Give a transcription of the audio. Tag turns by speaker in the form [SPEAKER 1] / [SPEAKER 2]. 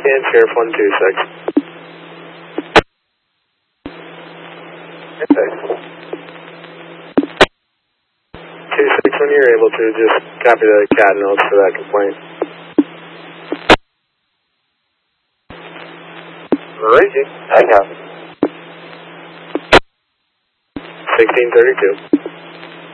[SPEAKER 1] can, Sheriff 126. Okay. 26, when you're able to, just copy the CAD notes for that complaint.
[SPEAKER 2] Alrighty, I got it.
[SPEAKER 1] 1632.